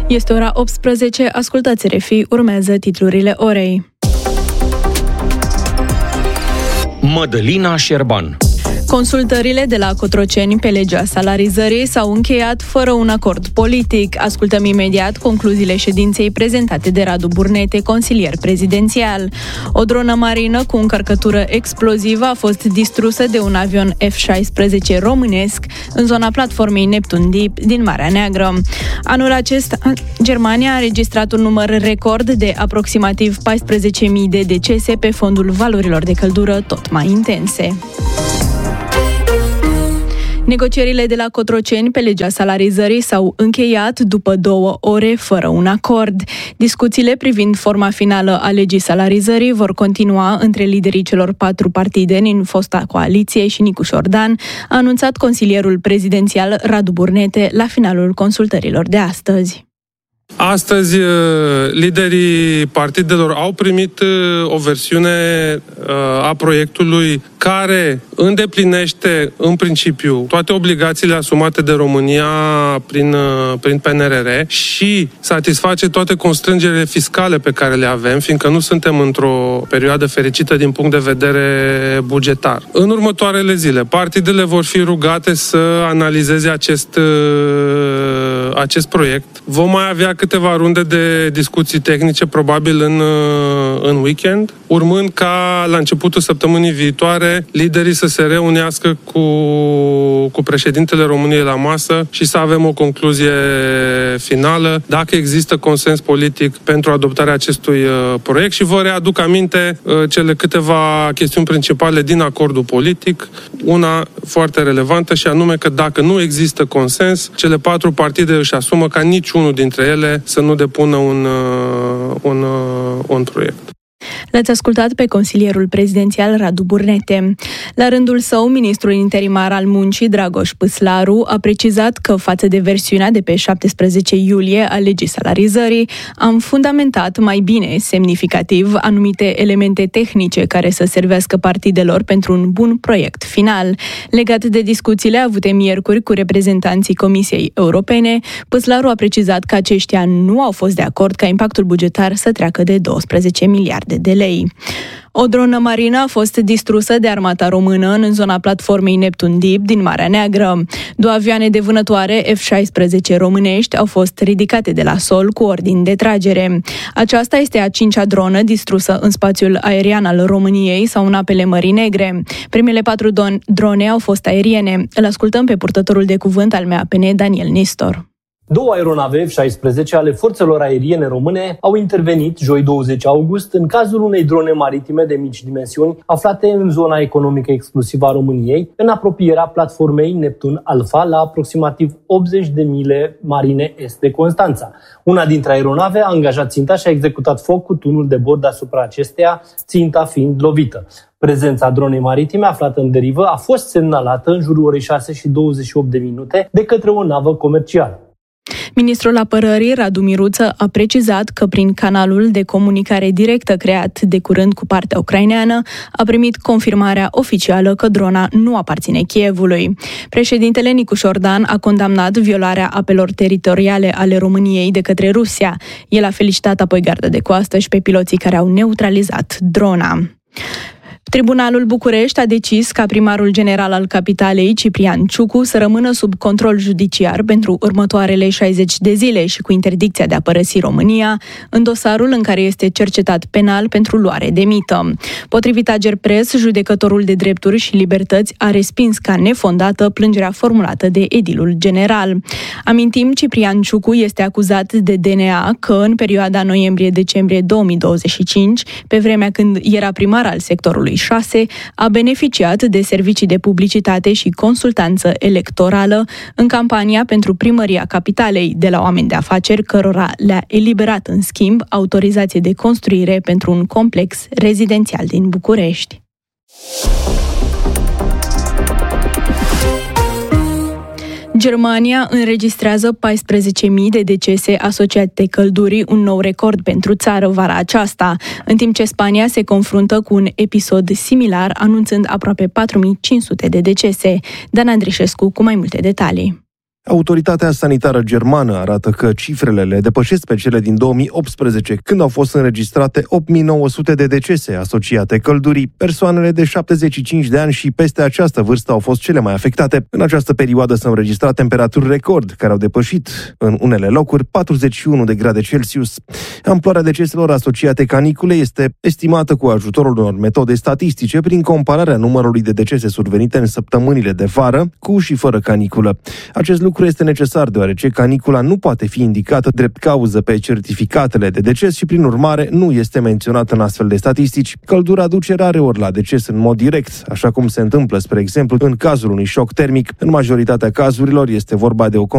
Este ora 18, ascultați RFI, urmează titlurile orei. Mădălina Șerban. Consultările de la Cotroceni pe legea salarizării s-au încheiat fără un acord politic. Ascultăm imediat concluziile ședinței prezentate de Radu Burnete, consilier prezidențial. O dronă marină cu încărcătură explozivă a fost distrusă de un avion F-16 românesc în zona platformei Neptun Deep din Marea Neagră. Anul acesta, Germania a înregistrat un număr record de aproximativ 14.000 de decese pe fondul valorilor de căldură tot mai intense. Negocierile de la Cotroceni pe legea salarizării s-au încheiat după 2 ore fără un acord. Discuțiile privind forma finală a legii salarizării vor continua între liderii celor 4 partide din fosta coaliție și Nicu Șordan, a anunțat consilierul prezidențial Radu Burnete la finalul consultărilor de astăzi. Astăzi, liderii partidelor au primit o versiune a proiectului care îndeplinește, în principiu, toate obligațiile asumate de România prin PNRR și satisface toate constrângerile fiscale pe care le avem, fiindcă nu suntem într-o perioadă fericită din punct de vedere bugetar. În următoarele zile, partidele vor fi rugate să analizeze acest proiect. Vom mai avea câteva runde de discuții tehnice, probabil în weekend, urmând ca la începutul săptămânii viitoare liderii să se reunească cu președintele României la masă și să avem o concluzie finală, dacă există consens politic pentru adoptarea acestui proiect. Și vă readuc aminte cele câteva chestiuni principale din acordul politic, una foarte relevantă și anume că dacă nu există consens, cele 4 partide își asumă ca niciunul dintre ele să nu depună un proiect. L-ați ascultat pe consilierul prezidențial Radu Burnete. La rândul său, ministrul interimar al muncii, Dragoș Păslaru, a precizat că față de versiunea de pe 17 iulie a legii salarizării, am fundamentat mai bine, semnificativ, anumite elemente tehnice care să servească partidelor pentru un bun proiect final. Legat de discuțiile avute miercuri cu reprezentanții Comisiei Europene, Păslaru a precizat că aceștia nu au fost de acord ca impactul bugetar să treacă de 12 miliarde de lei. O dronă marină a fost distrusă de armata română în zona platformei Neptun Deep din Marea Neagră. 2 avioane de vânătoare F-16 românești au fost ridicate de la sol cu ordin de tragere. Aceasta este a 5-a dronă distrusă în spațiul aerian al României sau în apele Mării Negre. Primele 4 drone au fost aeriene. Îl ascultăm pe purtătorul de cuvânt al MAPN, Daniel Nistor. 2 aeronave F-16 ale forțelor aeriene române au intervenit joi 20 august în cazul unei drone maritime de mici dimensiuni aflate în zona economică exclusivă a României, în apropierea platformei Neptun Alpha, la aproximativ 80 de mile marine est de Constanța. Una dintre aeronave a angajat ținta și a executat foc cu tunul de bord asupra acesteia, ținta fiind lovită. Prezența dronei maritime aflată în derivă a fost semnalată în jurul orei 6:28 de către o navă comercială. Ministrul Apărării, Radu Miruță, a precizat că prin canalul de comunicare directă creat de curând cu partea ucraineană a primit confirmarea oficială că drona nu aparține Kievului. Președintele Nicu Șordan a condamnat violarea apelor teritoriale ale României de către Rusia. El a felicitat apoi Garda de Coastă și pe piloții care au neutralizat drona. Tribunalul București a decis ca primarul general al capitalei, Ciprian Ciucu, să rămână sub control judiciar pentru următoarele 60 de zile și cu interdicția de a părăsi România, în dosarul în care este cercetat penal pentru luare de mită. Potrivit Agerpres, judecătorul de drepturi și libertăți a respins ca nefondată plângerea formulată de edilul general. Amintim, Ciprian Ciucu este acuzat de DNA că în perioada noiembrie-decembrie 2025, pe vremea când era primar al sectorului 6, a beneficiat de servicii de publicitate și consultanță electorală în campania pentru primăria capitalei de la oameni de afaceri cărora le-a eliberat în schimb autorizație de construire pentru un complex rezidențial din București. Germania înregistrează 14.000 de decese asociate căldurii, un nou record pentru țară vara aceasta, în timp ce Spania se confruntă cu un episod similar, anunțând aproape 4.500 de decese. Dan Andrișescu cu mai multe detalii. Autoritatea sanitară germană arată că cifrele le depășesc pe cele din 2018, când au fost înregistrate 8.900 de decese asociate căldurii. Persoanele de 75 de ani și peste această vârstă au fost cele mai afectate. În această perioadă s-au înregistrat temperaturi record, care au depășit în unele locuri 41 de grade Celsius. Amploarea deceselor asociate caniculei este estimată cu ajutorul unor metode statistice prin compararea numărului de decese survenite în săptămânile de vară cu și fără caniculă. Acest lucru este necesar deoarece canicula nu poate fi indicată drept cauză pe certificatele de deces și prin urmare nu este menționată în astfel de statistici. Căldura duce rareori la deces în mod direct, așa cum se întâmplă, spre exemplu, în cazul unui șoc termic. În majoritatea cazurilor este vorba de o